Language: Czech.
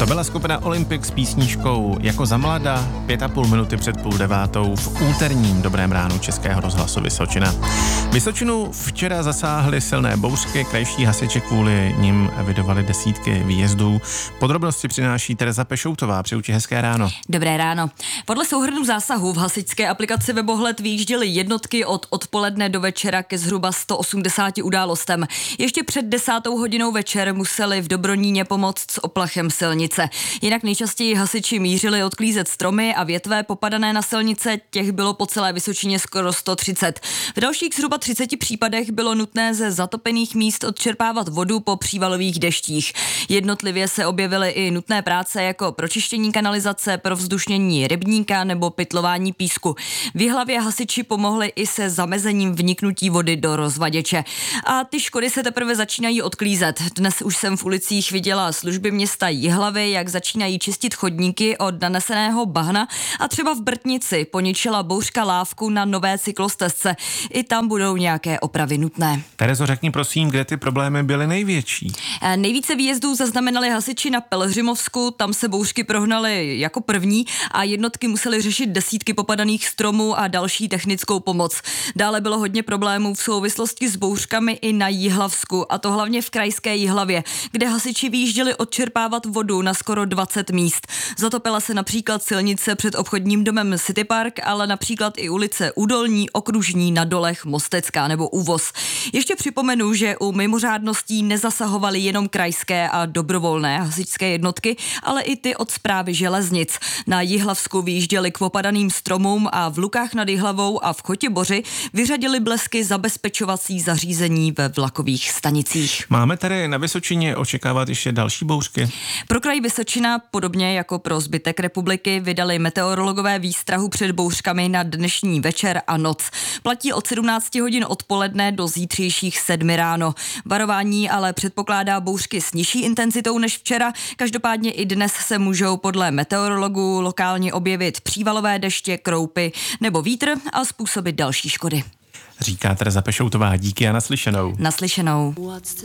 To byla skupina Olympic s písničkou Jako za mlada, 5,5 minuty před 8:30 v úterním Dobrém ránu Českého rozhlasu Vysočina. Vysočinu včera zasáhly silné bouřky, krajští hasiči kvůli nim evidovali desítky výjezdů. Podrobnosti přináší Tereza Pešoutová. Přeju ti hezké ráno. Dobré ráno. Podle souhrnu zásahů v hasičské aplikaci Webohled vyjížděly jednotky od odpoledne do večera ke zhruba 180 událostem. Ještě před 10. hodinou večer museli v Dobroníně pomoct s oplachem silnice. Jinak nejčastěji hasiči mířili odklízet stromy a větve popadané na silnice, těch bylo po celé Vysočině skoro 130. V dalších zhruba 30 případech bylo nutné ze zatopených míst odčerpávat vodu po přívalových deštích. Jednotlivě se objevily i nutné práce jako pročištění kanalizace, provzdušnění rybníka nebo pytlování písku. V Jihlavě hasiči pomohli i se zamezením vniknutí vody do rozvaděče. A ty škody se teprve začínají odklízet. Dnes už jsem v ulicích viděla služby města Jihlavy, jak začínají čistit chodníky od naneseného bahna, a třeba v Brtnici poničila bouřka lávku na nové cyklostezce. I tam budou nějaké opravy nutné. Terezo, řekni prosím, kde ty problémy byly největší? Nejvíce výjezdů zaznamenali hasiči na Pelhřimovsku, tam se bouřky prohnaly jako první a jednotky musely řešit desítky popadaných stromů a další technickou pomoc. Dále bylo hodně problémů v souvislosti s bouřkami i na Jihlavsku, a to hlavně v krajské Jihlavě, kde hasiči vyjížděli odčerpávat vodu na skoro 20 míst. Zatopila se například silnice před obchodním domem City Park, ale například i ulice Údolní, Okružní, Na Dolech, Mostecká nebo Uvos. Ještě připomenu, že u mimořádností nezasahovaly jenom krajské a dobrovolné hasičské jednotky, ale i ty od Správy železnic. Na Jihlavsku vyjížděli k popadaným stromům a v Lukách nad Jihlavou a v Chotěboři vyřadili blesky zabezpečovací zařízení ve vlakových stanicích. Máme tady na Vysočině očekávat ještě další bouřky? Pro kraj Vysočina, podobně jako pro zbytek republiky, vydali meteorologové výstrahu před bouřkami na dnešní večer a noc. Platí od 17 hodin odpoledne do zítřejších 7 ráno. Varování ale předpokládá bouřky s nižší intenzitou než včera. Každopádně i dnes se můžou podle meteorologů lokálně objevit přívalové deště, kroupy nebo vítr a způsobit další škody. Říká Tereza Pešoutová. Díky a naslyšenou. Naslyšenou.